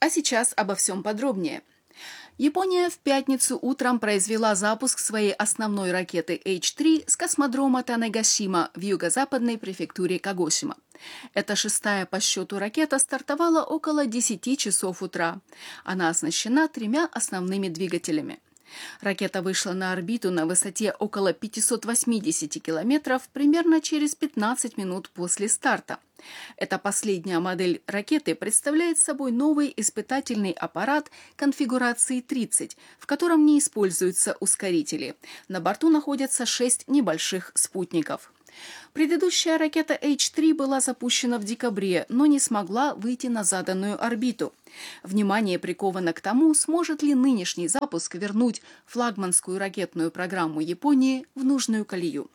А сейчас обо всем подробнее. Япония в пятницу утром произвела запуск своей основной ракеты H3 с космодрома Танэгашима в юго-западной префектуре Кагосима. Эта шестая по счету ракета стартовала около 10 часов утра. Она оснащена 3 основными двигателями. Ракета вышла на орбиту на высоте около 580 километров примерно через 15 минут после старта. Эта последняя модель ракеты представляет собой новый испытательный аппарат конфигурации 30, в котором не используются ускорители. На борту находятся 6 небольших спутников. Предыдущая ракета H3 была запущена в декабре, но не смогла выйти на заданную орбиту. Внимание приковано к тому, сможет ли нынешний запуск вернуть флагманскую ракетную программу Японии в нужную колею.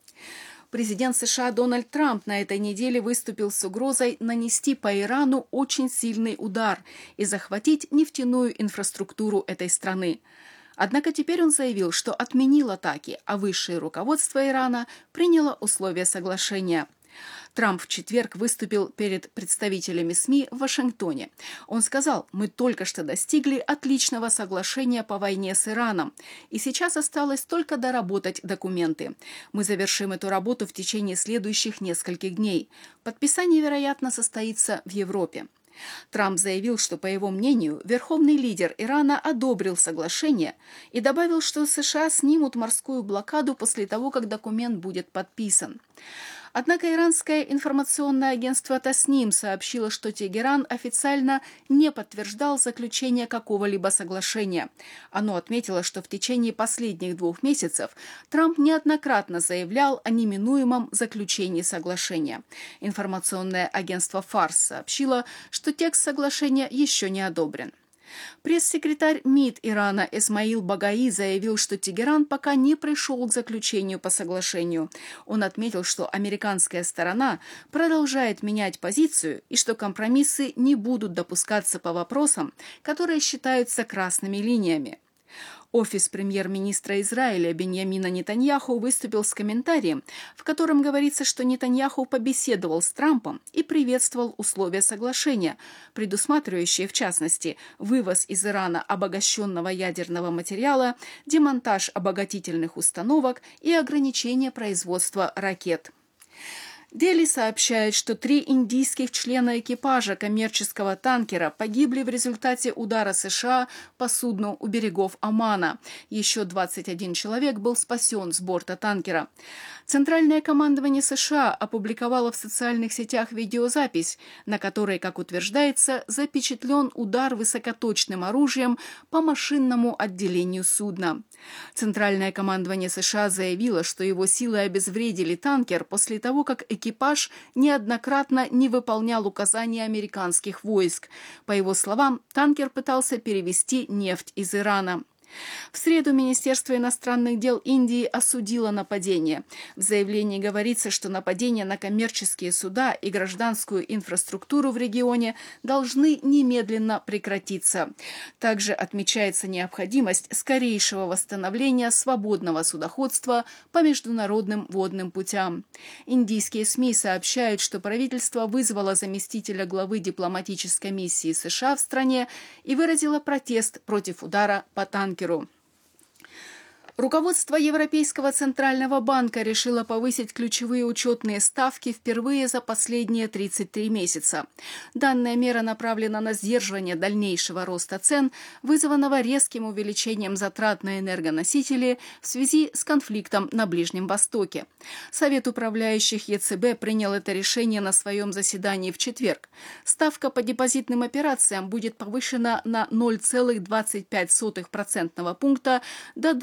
Президент США Дональд Трамп на этой неделе выступил с угрозой нанести по Ирану очень сильный удар и захватить нефтяную инфраструктуру этой страны. Однако теперь он заявил, что отменил атаки, а высшее руководство Ирана приняло условия соглашения. Трамп в четверг выступил перед представителями СМИ в Вашингтоне. Он сказал: «Мы только что достигли отличного соглашения по войне с Ираном, и сейчас осталось только доработать документы. Мы завершим эту работу в течение следующих нескольких дней. Подписание, вероятно, состоится в Европе». Трамп заявил, что, по его мнению, верховный лидер Ирана одобрил соглашение и добавил, что США снимут морскую блокаду после того, как документ будет подписан. Однако иранское информационное агентство Тасним сообщило, что Тегеран официально не подтверждал заключение какого-либо соглашения. Оно отметило, что в течение последних 2 месяцев Трамп неоднократно заявлял о неминуемом заключении соглашения. Информационное агентство Фарс сообщило, что текст соглашения еще не одобрен. Пресс-секретарь МИД Ирана Эсмаил Багаи заявил, что Тегеран пока не пришел к заключению по соглашению. Он отметил, что американская сторона продолжает менять позицию и что компромиссы не будут допускаться по вопросам, которые считаются красными линиями. Офис премьер-министра Израиля Биньямина Нетаньяху выступил с комментарием, в котором говорится, что Нетаньяху побеседовал с Трампом и приветствовал условия соглашения, предусматривающие, в частности, вывоз из Ирана обогащенного ядерного материала, демонтаж обогатительных установок и ограничение производства ракет. Дели сообщает, что 3 индийских члена экипажа коммерческого танкера погибли в результате удара США по судну у берегов Омана. Еще 21 человек был спасен с борта танкера. Центральное командование США опубликовало в социальных сетях видеозапись, на которой, как утверждается, запечатлен удар высокоточным оружием по машинному отделению судна. Центральное командование США заявило, что его силы обезвредили танкер после того, как экипаж неоднократно не выполнял указания американских войск. По его словам, танкер пытался перевезти нефть из Ирана. В среду Министерство иностранных дел Индии осудило нападение. В заявлении говорится, что нападения на коммерческие суда и гражданскую инфраструктуру в регионе должны немедленно прекратиться. Также отмечается необходимость скорейшего восстановления свободного судоходства по международным водным путям. Индийские СМИ сообщают, что правительство вызвало заместителя главы дипломатической миссии США в стране и выразило протест против удара по танкеру. Руководство Европейского центрального банка решило повысить ключевые учетные ставки впервые за последние 33 месяца. Данная мера направлена на сдерживание дальнейшего роста цен, вызванного резким увеличением затрат на энергоносители в связи с конфликтом на Ближнем Востоке. Совет управляющих ЕЦБ принял это решение на своем заседании в четверг. Ставка по депозитным операциям будет повышена на 0,25% пункта до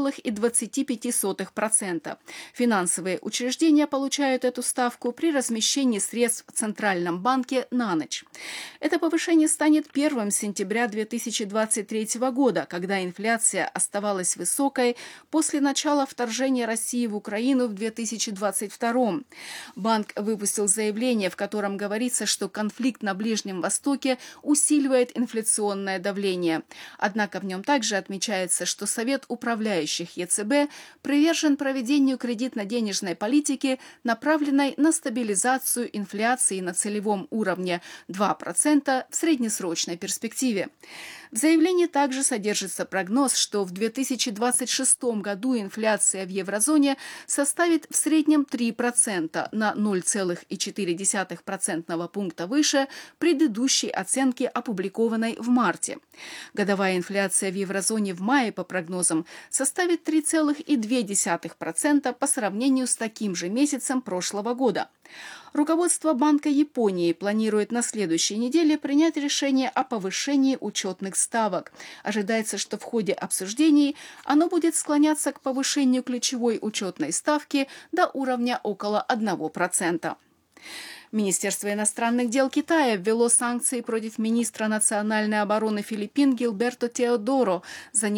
2,25%. Финансовые учреждения получают эту ставку при размещении средств в Центральном банке на ночь. Это повышение станет первым с сентября 2023 года, когда инфляция оставалась высокой после начала вторжения России в Украину в 2022. Банк выпустил заявление, в котором говорится, что конфликт на Ближнем Востоке усиливает инфляционное давление. Однако в нем также отмечается, что Совет управляющих управляющих ЕЦБ привержен проведению кредитно-денежной политики, направленной на стабилизацию инфляции на целевом уровне 2% в среднесрочной перспективе. В заявлении также содержится прогноз, что в 2026 году инфляция в еврозоне составит в среднем 3% на 0,4% пункта выше предыдущей оценки, опубликованной в марте. Годовая инфляция в еврозоне в мае, по прогнозам, составит 3,2% по сравнению с таким же месяцем прошлого года. Руководство Банка Японии планирует на следующей неделе принять решение о повышении учетных ставок. Ожидается, что в ходе обсуждений оно будет склоняться к повышению ключевой учетной ставки до уровня около 1%. Министерство иностранных дел Китая ввело санкции против министра национальной обороны Филиппин Гилберто Теодоро за